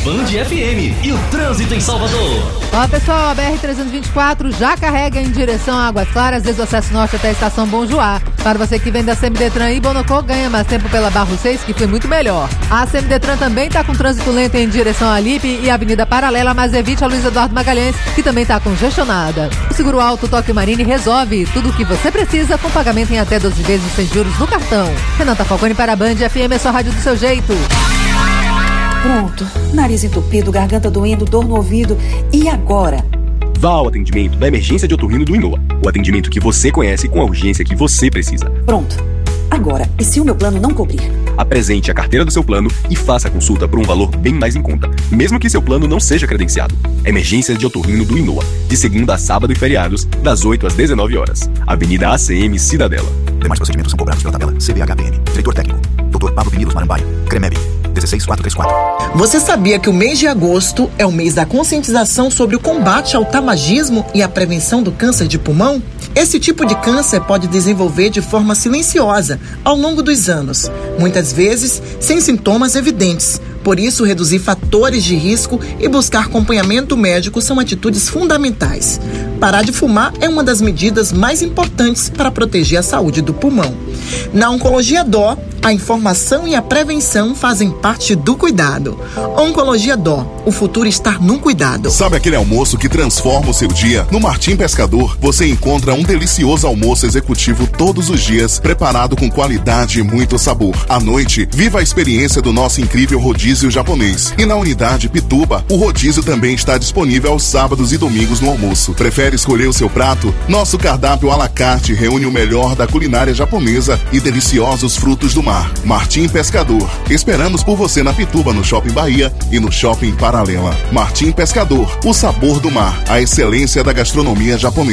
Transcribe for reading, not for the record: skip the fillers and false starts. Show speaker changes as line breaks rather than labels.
Band FM e o trânsito em Salvador.
Olá pessoal, a BR-324 já carrega em direção a Águas Claras, desde o acesso norte até a estação Bom Joá. Para você que vem da CMDetran e Bonocô, ganha mais tempo pela Barro 6, que foi muito melhor. A CMDetran também está com trânsito lento em direção à Lipe e Avenida Paralela, mas evite a Luiz Eduardo Magalhães, que também está congestionada. O Seguro Alto Tóquio Marine resolve tudo o que você precisa com pagamento em até 12 vezes sem juros no cartão. Renata Falcone para a Band FM, é sua rádio do seu jeito.
Pronto, nariz entupido, garganta doendo, dor no ouvido. E agora?
Vá ao atendimento da emergência de otorrino do Inoa. O atendimento que você conhece com a urgência que você precisa.
Pronto. Agora, e se o meu plano não cobrir?
Apresente a carteira do seu plano e faça a consulta por um valor bem mais em conta, mesmo que seu plano não seja credenciado. Emergência de otorrino do Inoa, de segunda a sábado e feriados, das 8 às 19 horas. Avenida ACM Cidadela.
Demais procedimentos são cobrados pela tabela CBHPM. Diretor técnico, Dr. Pablo Pinilos Marambaia. CREMEB, 16434.
Você sabia que o mês de agosto é o mês da conscientização sobre o combate ao tabagismo e a prevenção do câncer de pulmão? Esse tipo de câncer pode desenvolver de forma silenciosa ao longo dos anos, muitas vezes sem sintomas evidentes. Por isso, reduzir fatores de risco e buscar acompanhamento médico são atitudes fundamentais. Parar de fumar é uma das medidas mais importantes para proteger a saúde do pulmão. Na Oncologia Dó, a informação e a prevenção fazem parte do cuidado. Oncologia Dó, o futuro está no cuidado.
Sabe aquele almoço que transforma o seu dia? No Martim Pescador, você encontra um delicioso almoço executivo todos os dias, preparado com qualidade e muito sabor. À noite, viva a experiência do nosso incrível rodízio japonês. E na unidade Pituba, o rodízio também está disponível aos sábados e domingos no almoço. Prefere escolher o seu prato? Nosso cardápio à la carte reúne o melhor da culinária japonesa e deliciosos frutos do mar. Martim Pescador. Esperamos por você na Pituba, no Shopping Bahia e no Shopping Paralela. Martim Pescador, o sabor do mar, a excelência da gastronomia japonesa.